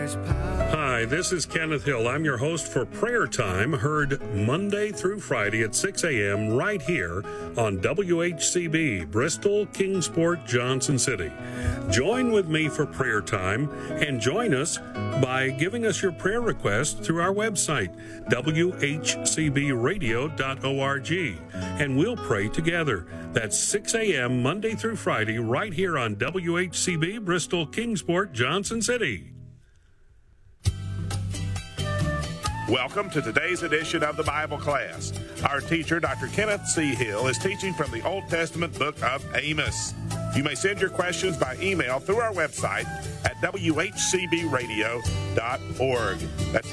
Hi, this is Kenneth Hill. I'm your host for Prayer Time, heard Monday through Friday at 6 a.m. right here on WHCB, Bristol, Kingsport, Johnson City. Join with me for Prayer Time and join us by giving us your prayer request through our website, WHCBradio.org, and we'll pray together. That's 6 a.m. Monday through Friday right here on WHCB, Bristol, Kingsport, Johnson City. Welcome to today's edition of the Bible class. Our teacher, Dr. Kenneth C. Hill, is teaching from the Old Testament book of Amos. You may send your questions by email through our website at WHCBradio.org. That's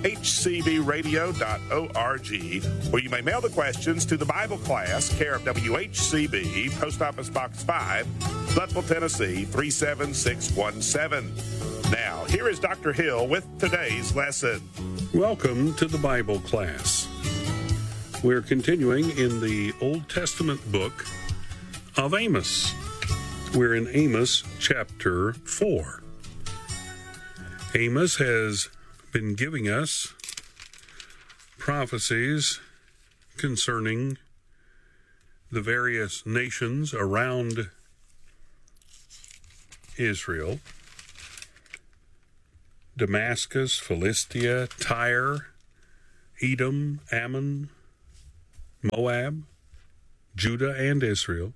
WHCBradio.org. Or you may mail the questions to the Bible class, care of WHCB, Post Office Box 5, Bloodville, Tennessee, 37617. Now, here is Dr. Hill with today's lesson. Welcome to the Bible class. We're continuing in the Old Testament book of Amos. We're in Amos chapter 4. Amos has been giving us prophecies concerning the various nations around Israel. Damascus, Philistia, Tyre, Edom, Ammon, Moab, Judah, and Israel.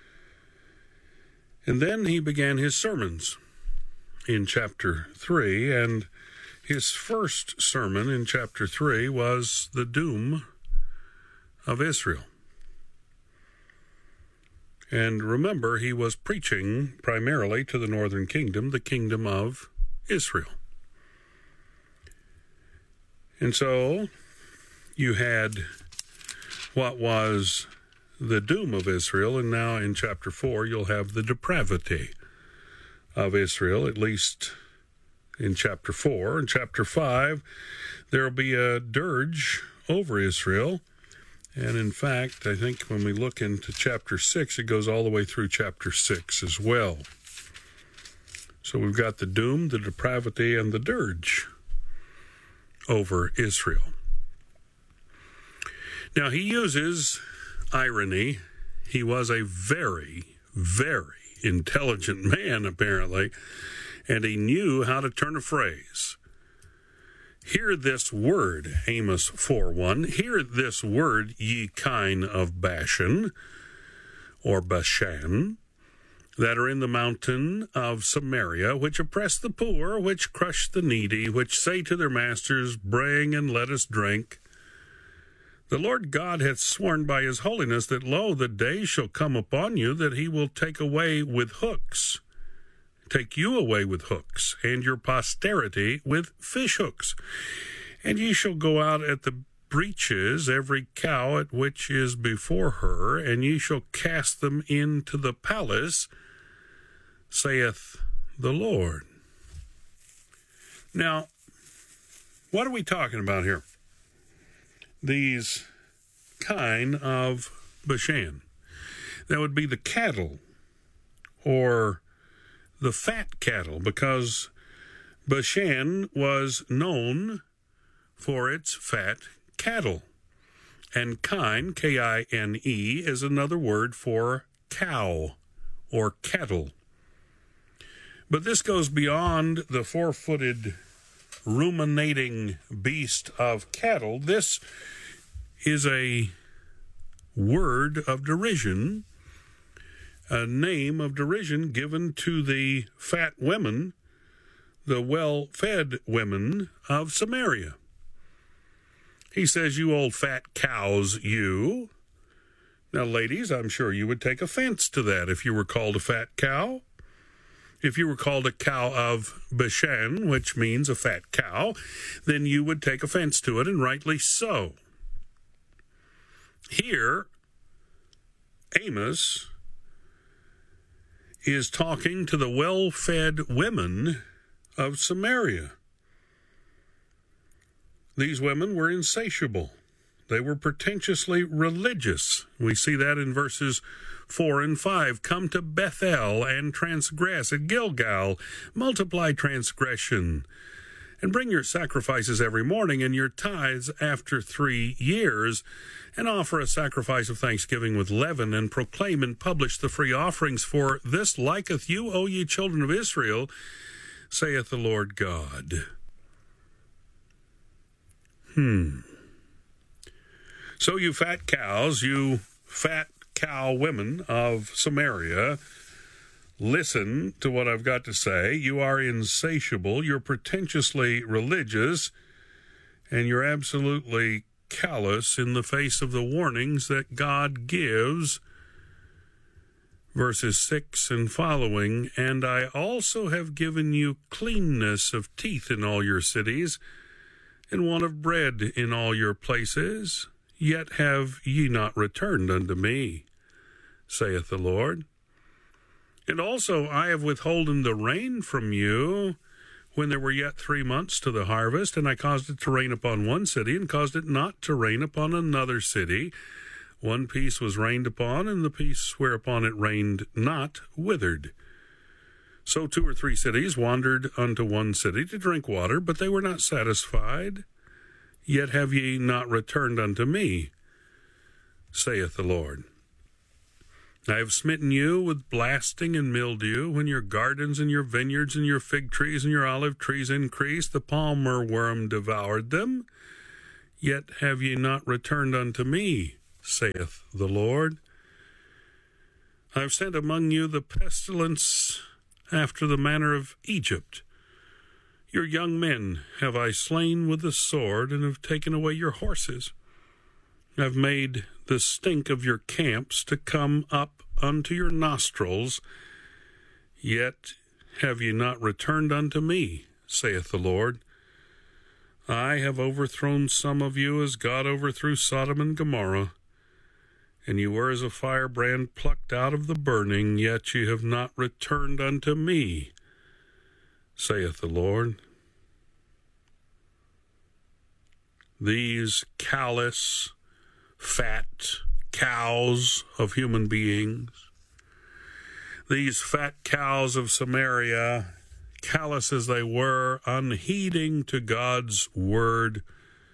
And then he began his sermons in chapter 3, and his first sermon in chapter 3 was the doom of Israel. And remember, he was preaching primarily to the northern kingdom, the kingdom of Israel. And so you had what was the doom of Israel, and now in chapter 4 you'll have the depravity of Israel, at least in chapter 4. In chapter 5, there will be a dirge over Israel. And in fact, I think when we look into chapter 6, it goes all the way through chapter 6 as well. So we've got the doom, the depravity, and the dirge over Israel. Now, he uses irony. He was a very, very intelligent man, apparently, and he knew how to turn a phrase. Hear this word, Amos 4:1. Hear this word, ye kine of Bashan, or Bashan, that are in the mountain of Samaria, which oppress the poor, which crush the needy, which say to their masters, bring and let us drink. The Lord God hath sworn by his holiness that, lo, the day shall come upon you that he will take you away with hooks, and your posterity with fish hooks. And ye shall go out at the breaches, every cow at which is before her, and ye shall cast them into the palace, saith the Lord. Now, what are we talking about here? These kine of Bashan. That would be the cattle, or the fat cattle, because Bashan was known for its fat cattle. And kine, K-I-N-E, is another word for cow or cattle. But this goes beyond the four-footed ruminating beast of cattle. This is a word of derision, a name of derision given to the fat women, the well-fed women of Samaria. He says, you old fat cows, you. Now, ladies, I'm sure you would take offense to that if you were called a fat cow. If you were called a cow of Bashan, which means a fat cow, then you would take offense to it, and rightly so. Here, Amos is talking to the well-fed women of Samaria. These women were insatiable. They were pretentiously religious. We see that in verses 4 and 5. Come to Bethel and transgress. At Gilgal, multiply transgression. And bring your sacrifices every morning and your tithes after 3 years, and offer a sacrifice of thanksgiving with leaven, and proclaim and publish the free offerings, for this liketh you, O ye children of Israel, saith the Lord God. So you fat cows, you fat cow women of Samaria, listen to what I've got to say. You are insatiable, you're pretentiously religious, and you're absolutely callous in the face of the warnings that God gives. Verses 6 and following, and I also have given you cleanness of teeth in all your cities, and want of bread in all your places, yet have ye not returned unto me, saith the Lord. And also I have withholden the rain from you, when there were yet 3 months to the harvest, and I caused it to rain upon one city, and caused it not to rain upon another city. One piece was rained upon, and the piece whereupon it rained not withered. So 2 or 3 cities wandered unto one city to drink water, but they were not satisfied. Yet have ye not returned unto me, saith the Lord. I have smitten you with blasting and mildew, when your gardens and your vineyards and your fig trees and your olive trees increased, the palmer worm devoured them. Yet have ye not returned unto me, saith the Lord. I have sent among you the pestilence after the manner of Egypt. Your young men have I slain with the sword, and have taken away your horses. I have made the stink of your camps to come up unto your nostrils, yet have ye not returned unto me, saith the Lord. I have overthrown some of you as God overthrew Sodom and Gomorrah, and you were as a firebrand plucked out of the burning, yet ye have not returned unto me, saith the Lord. These callous, fat cows of human beings, these fat cows of Samaria, callous as they were, unheeding to God's word,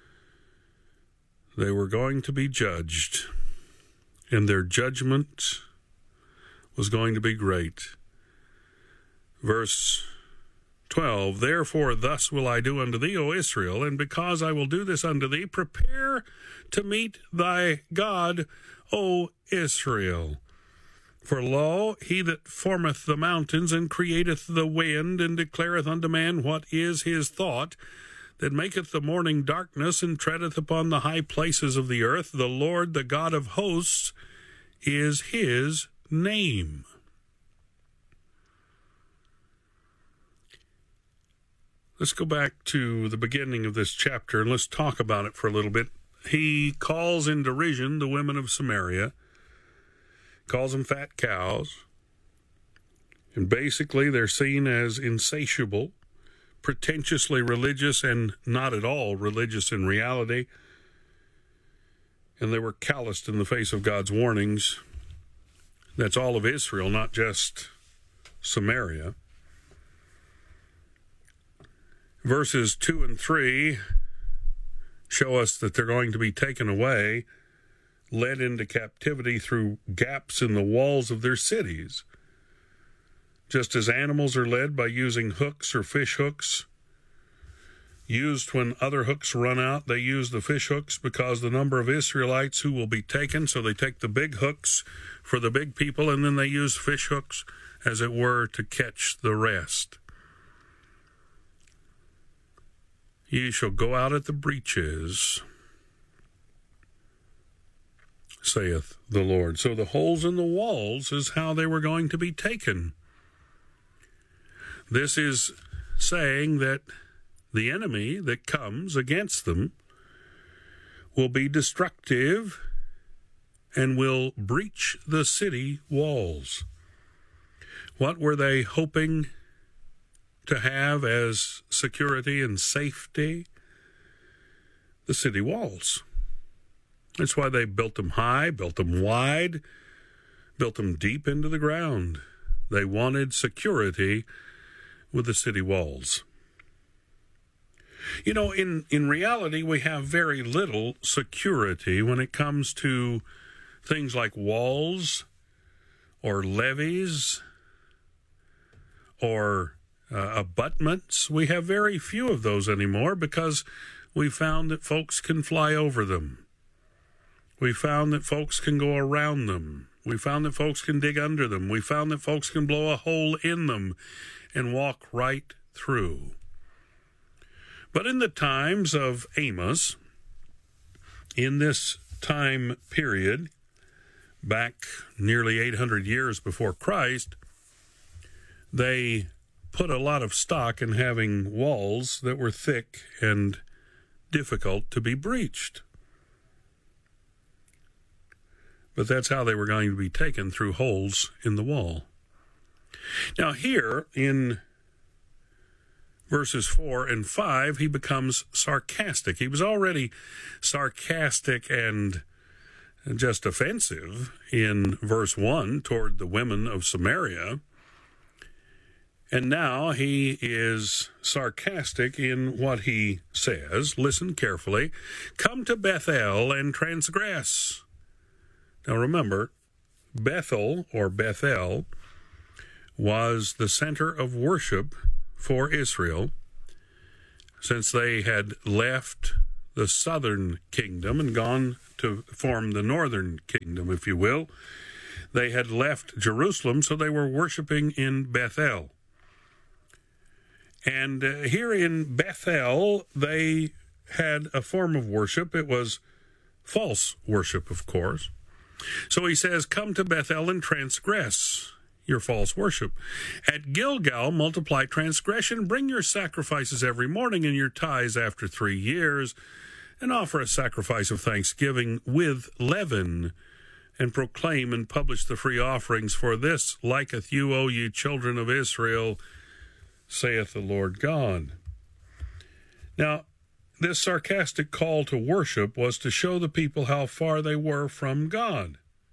they were going to be judged, and their judgment was going to be great. Verse 12, therefore thus will I do unto thee, O Israel, and because I will do this unto thee, prepare to meet thy God, O Israel. For lo, he that formeth the mountains, and createth the wind, and declareth unto man what is his thought, that maketh the morning darkness, and treadeth upon the high places of the earth, the Lord, the God of hosts, is his name. Let's go back to the beginning of this chapter, and let's talk about it for a little bit. He calls in derision the women of Samaria, calls them fat cows, and basically they're seen as insatiable, pretentiously religious, and not at all religious in reality. And they were calloused in the face of God's warnings. That's all of Israel, not just Samaria. Verses 2 and 3 show us that they're going to be taken away, led into captivity through gaps in the walls of their cities. Just as animals are led by using hooks or fish hooks, used when other hooks run out, they use the fish hooks because the number of Israelites who will be taken, so they take the big hooks for the big people, and then they use fish hooks, as it were, to catch the rest. Ye shall go out at the breaches, saith the Lord. So the holes in the walls is how they were going to be taken. This is saying that the enemy that comes against them will be destructive and will breach the city walls. What were they hoping to have as security and safety? The city walls. That's why they built them high, built them wide, built them deep into the ground. They wanted security with the city walls. You know, in reality, we have very little security when it comes to things like walls or levees or abutments. We have very few of those anymore because we found that folks can fly over them. We found that folks can go around them. We found that folks can dig under them. We found that folks can blow a hole in them and walk right through. But in the times of Amos, in this time period, back nearly 800 years before Christ, they put a lot of stock in having walls that were thick and difficult to be breached. But that's how they were going to be taken, through holes in the wall. Now here in verses 4 and 5, he becomes sarcastic. He was already sarcastic and just offensive in verse 1 toward the women of Samaria. And now he is sarcastic in what he says. Listen carefully. Come to Bethel and transgress. Now remember, Bethel or Bethel was the center of worship for Israel, since they had left the southern kingdom and gone to form the northern kingdom, if you will. They had left Jerusalem, so they were worshiping in Bethel. And here in Bethel, they had a form of worship. It was false worship, of course. So he says, come to Bethel and transgress your false worship. At Gilgal, multiply transgression. Bring your sacrifices every morning and your tithes after 3 years, and offer a sacrifice of thanksgiving with leaven, and proclaim and publish the free offerings. For this liketh you, O ye children of Israel, saith the Lord God. Now, this sarcastic call to worship was to show the people how far they were from God.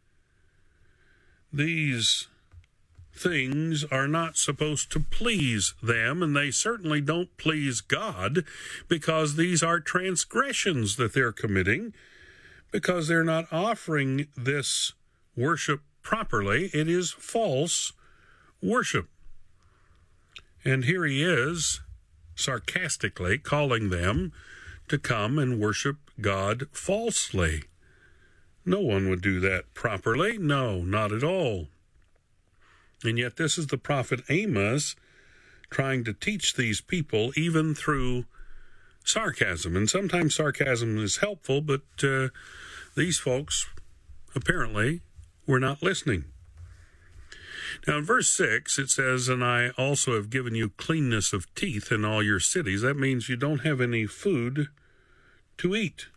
These things are not supposed to please them, and they certainly don't please God, because these are transgressions that they're committing, because they're not offering this worship properly. It is false worship. And here he is sarcastically calling them to come and worship God falsely. No one would do that properly. No, not at all. And yet this is the prophet Amos trying to teach these people, even through sarcasm. And sometimes sarcasm is helpful, but these folks apparently were not listening. Now, in verse 6, it says, and I also have given you cleanness of teeth in all your cities. That means you don't have any food to eat.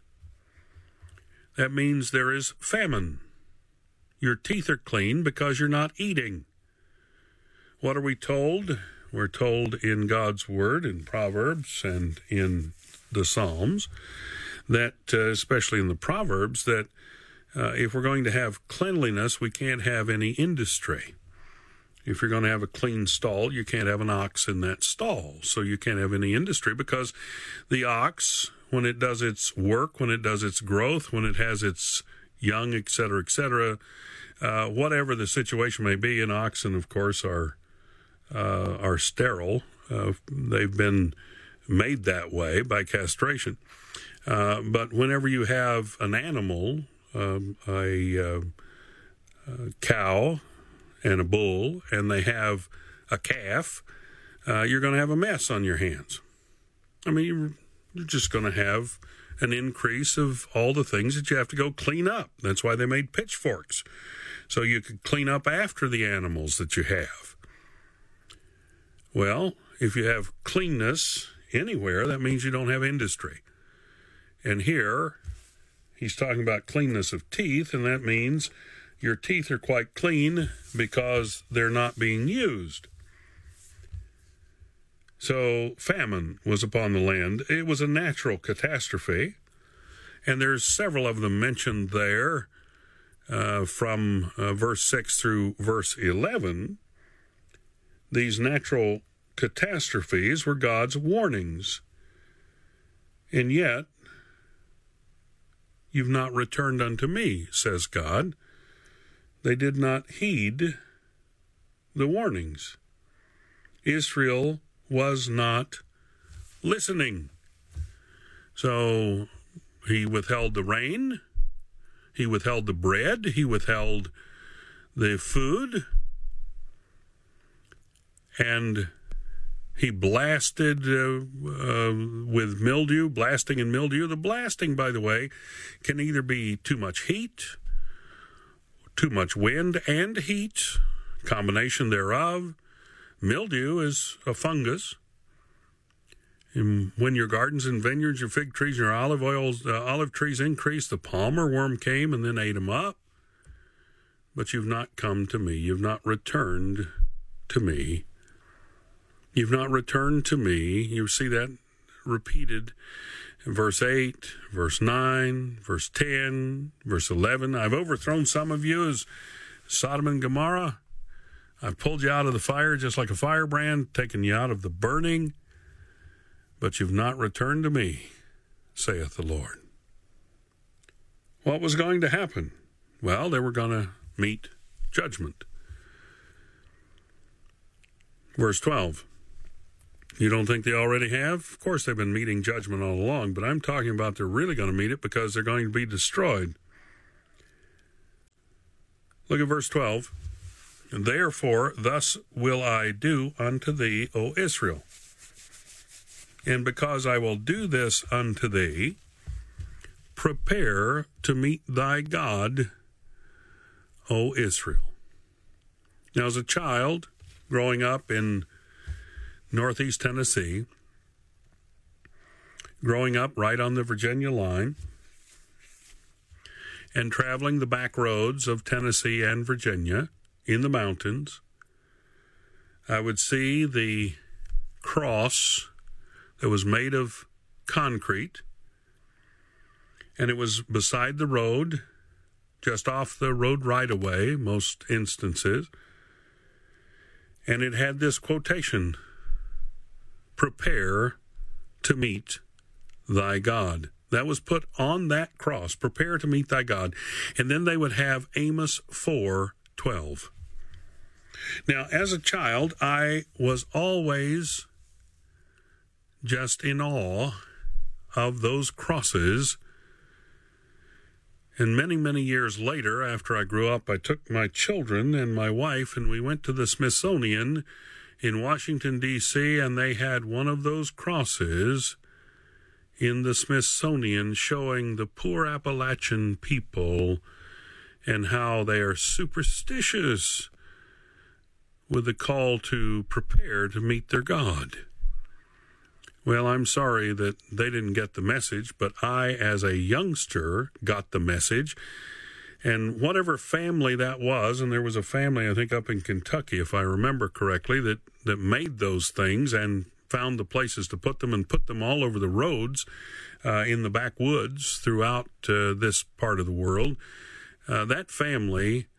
That means there is famine. Your teeth are clean because you're not eating. What are we told? We're told in God's Word, in Proverbs and in the Psalms, that, especially in the Proverbs, that if we're going to have cleanliness, we can't have any industry. If you're going to have a clean stall, you can't have an ox in that stall. So you can't have any industry, because the ox, when it does its work, when it does its growth, when it has its young, etc., whatever the situation may be, and oxen, of course, are sterile. They've been made that way by castration. But whenever you have an animal, a cow and a bull, and they have a calf, you're going to have a mess on your hands. I mean, you're just going to have an increase of all the things that you have to go clean up. That's why they made pitchforks, so you could clean up after the animals that you have. Well, if you have cleanness anywhere, that means you don't have industry. And here, he's talking about cleanness of teeth, and that means your teeth are quite clean because they're not being used. So famine was upon the land. It was a natural catastrophe, and there's several of them mentioned there from verse 6 through verse 11. These natural catastrophes were God's warnings. And yet you've not returned unto me, says God. They did not heed the warnings. Israel was not listening. So he withheld the rain, he withheld the bread, he withheld the food, and he blasted with mildew, blasting and mildew. The blasting, by the way, can either be too much heat, too much wind and heat, combination thereof. Mildew is a fungus. And when your gardens and vineyards, your fig trees, and your olive trees increased, the palmer worm came and then ate them up. But you've not come to me. You've not returned to me. You've not returned to me. You see that repeated in verse 8, verse 9, verse 10, verse 11. I've overthrown some of you as Sodom and Gomorrah. I've pulled you out of the fire just like a firebrand, taken you out of the burning. But you've not returned to me, saith the Lord. What was going to happen? Well, they were going to meet judgment. Verse 12. You don't think they already have? Of course, they've been meeting judgment all along, but I'm talking about they're really going to meet it because they're going to be destroyed. Look at verse 12. Therefore, thus will I do unto thee, O Israel. And because I will do this unto thee, prepare to meet thy God, O Israel. Now, as a child growing up in Northeast Tennessee, growing up right on the Virginia line, and traveling the back roads of Tennessee and Virginia in the mountains, I would see the cross that was made of concrete, and it was beside the road, just off the road right-of-way, most instances, and it had this quotation, prepare to meet thy God. That was put on that cross, prepare to meet thy God. And then they would have Amos 4:12. Now, as a child, I was always just in awe of those crosses. And many, many years later, after I grew up, I took my children and my wife, and we went to the Smithsonian in Washington, D.C., and they had one of those crosses in the Smithsonian showing the poor Appalachian people and how they are superstitious with the call to prepare to meet their God. Well, I'm sorry that they didn't get the message, but I, as a youngster, got the message. And whatever family that was, and there was a family, I think, up in Kentucky, if I remember correctly, that made those things and found the places to put them and put them all over the roads in the backwoods throughout this part of the world. That family,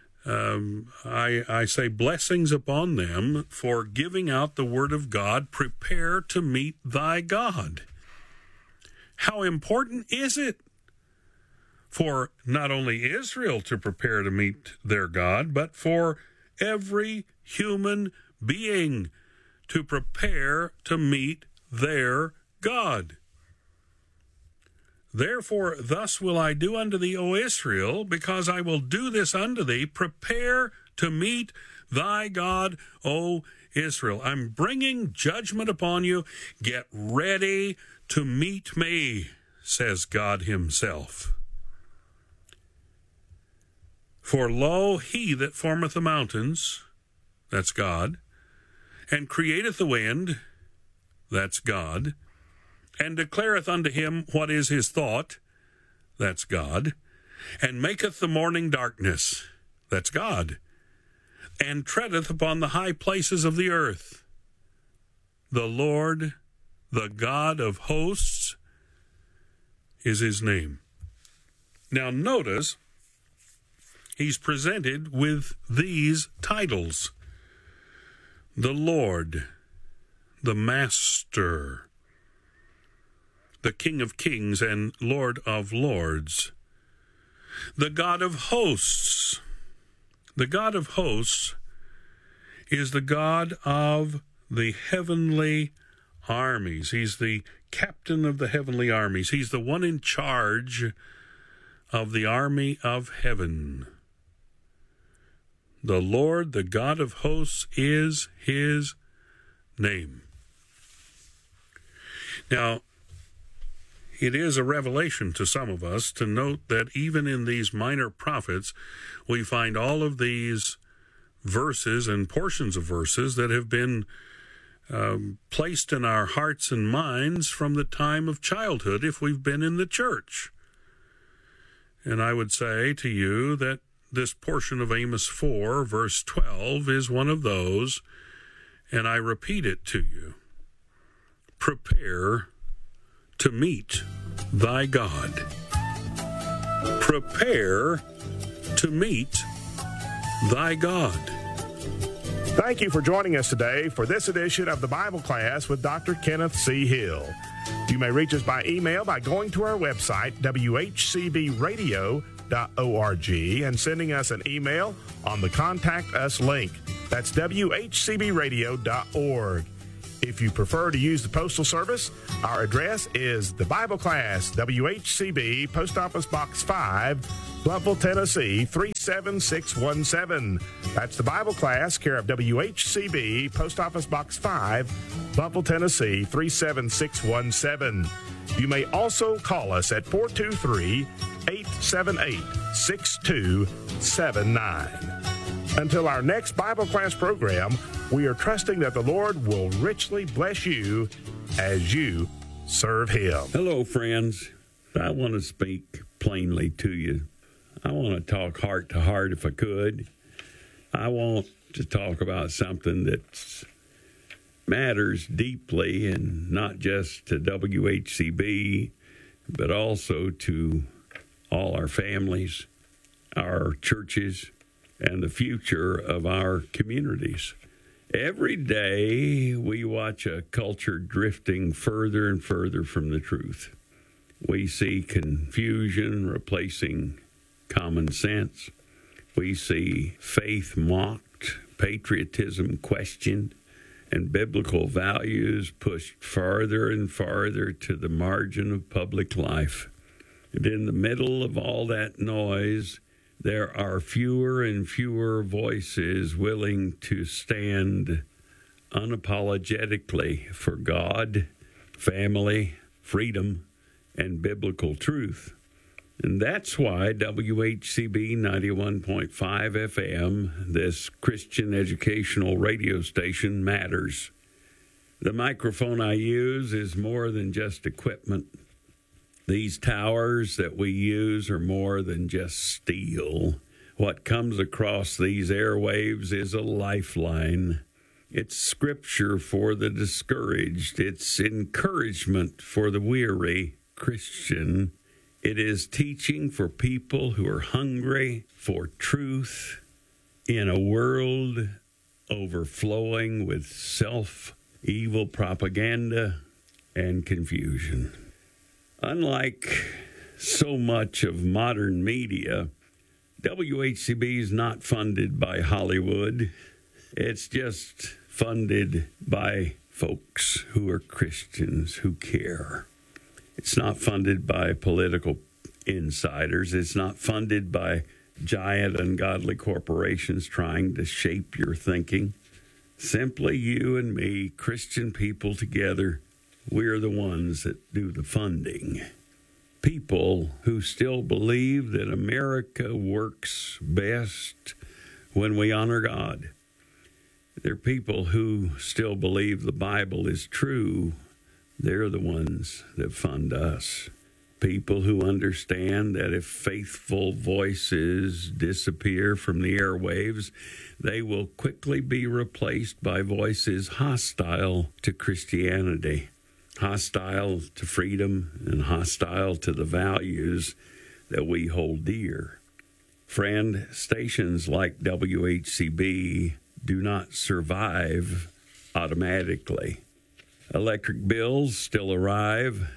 I say blessings upon them for giving out the word of God, prepare to meet thy God. How important is it for not only Israel to prepare to meet their God, but for every human being to prepare to meet their God? Therefore, thus will I do unto thee, O Israel, because I will do this unto thee, prepare to meet thy God, O Israel. I'm bringing judgment upon you. Get ready to meet me, says God himself. For lo, he that formeth the mountains, that's God, and createth the wind, that's God, and declareth unto him what is his thought, that's God, and maketh the morning darkness, that's God, and treadeth upon the high places of the earth. The Lord, the God of hosts, is his name. Now notice, he's presented with these titles: the Lord, the Master, the King of kings and Lord of lords, the God of hosts. The God of hosts is the God of the heavenly armies. He's the captain of the heavenly armies. He's the one in charge of the army of heaven. The Lord, the God of hosts, is his name. Now, it is a revelation to some of us to note that even in these minor prophets, we find all of these verses and portions of verses that have been placed in our hearts and minds from the time of childhood if we've been in the church. And I would say to you that this portion of Amos 4, verse 12, is one of those, and I repeat it to you. Prepare to meet thy God. Prepare to meet thy God. Thank you for joining us today for this edition of the Bible Class with Dr. Kenneth C. Hill. You may reach us by email by going to our website, whcbradio.org, and sending us an email on the Contact Us link. That's whcbradio.org. If you prefer to use the Postal Service, our address is the Bible Class, WHCB, Post Office Box 5, Blountville, Tennessee, 37617. That's the Bible Class, care of WHCB, Post Office Box 5, Blountville, Tennessee, 37617. You may also call us at 423-878-6279. Until our next Bible class program, we are trusting that the Lord will richly bless you as you serve Him. Hello, friends. I want to speak plainly to you. I want to talk heart to heart if I could. I want to talk about something that matters deeply, and not just to WHCB, but also to all our families, our churches, and the future of our communities. Every day we watch a culture drifting further and further from the truth. We see confusion replacing common sense. We see faith mocked, patriotism questioned, and biblical values pushed farther and farther to the margin of public life. And in the middle of all that noise, there are fewer and fewer voices willing to stand unapologetically for God, family, freedom, and biblical truth. And that's why WHCB 91.5 FM, this Christian educational radio station, matters. The microphone I use is more than just equipment. These towers that we use are more than just steel. What comes across these airwaves is a lifeline. It's scripture for the discouraged. It's encouragement for the weary Christian. It is teaching for people who are hungry for truth in a world overflowing with evil propaganda and confusion. Unlike so much of modern media, WHCB is not funded by Hollywood. It's just funded by folks who are Christians who care. It's not funded by political insiders. It's not funded by giant ungodly corporations trying to shape your thinking. Simply you and me, Christian people together, we're the ones that do the funding. People who still believe that America works best when we honor God. They're people who still believe the Bible is true. They're the ones that fund us. People who understand that if faithful voices disappear from the airwaves, they will quickly be replaced by voices hostile to Christianity, hostile to freedom, and hostile to the values that we hold dear. Friend, stations like WHCB do not survive automatically. Electric bills still arrive.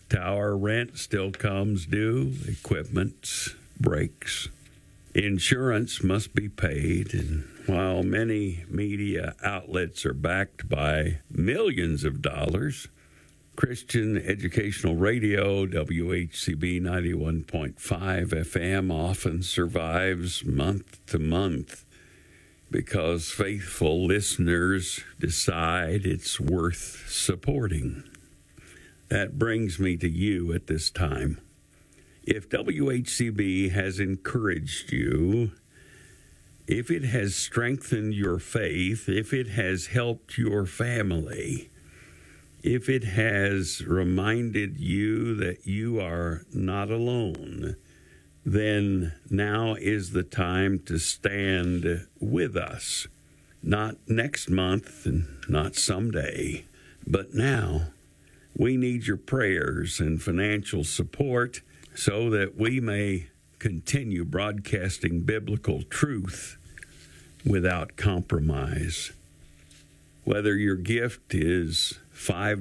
Tower rent still comes due. Equipment breaks. Insurance must be paid. And while many media outlets are backed by millions of dollars, Christian Educational Radio, WHCB 91.5 FM, often survives month to month because faithful listeners decide it's worth supporting. That brings me to you at this time. If WHCB has encouraged you, if it has strengthened your faith, if it has helped your family, if it has reminded you that you are not alone, then now is the time to stand with us. Not next month and not someday, but now. We need your prayers and financial support so that we may continue broadcasting biblical truth without compromise. Whether your gift is $5,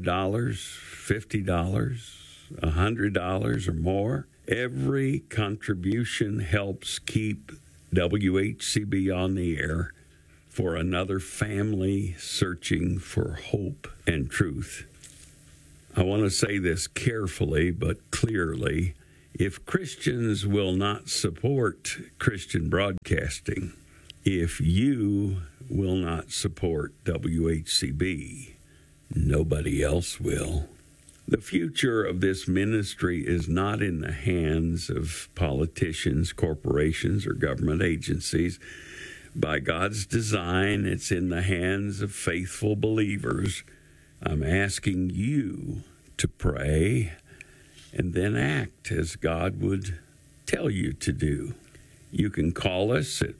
$50, $100 or more, every contribution helps keep WHCB on the air for another family searching for hope and truth. I want to say this carefully but clearly. If Christians will not support Christian broadcasting, if you will not support WHCB, nobody else will. The future of this ministry is not in the hands of politicians, corporations, or government agencies. By God's design, it's in the hands of faithful believers. I'm asking you to pray and then act as God would tell you to do. You can call us at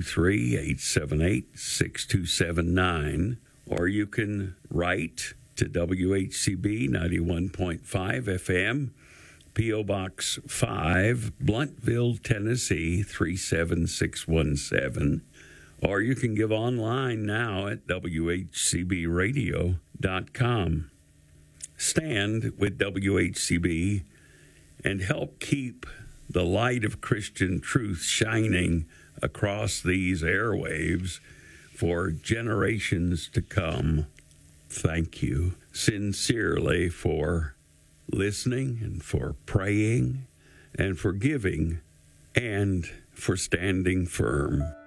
423-878-6279, or you can write to WHCB 91.5 FM, P.O. Box 5, Blunteville, Tennessee 37617, or you can give online now at WHCBradio.com. Stand with WHCB and help keep the light of Christian truth shining across these airwaves for generations to come. Thank you sincerely for listening and for praying and for giving and for standing firm.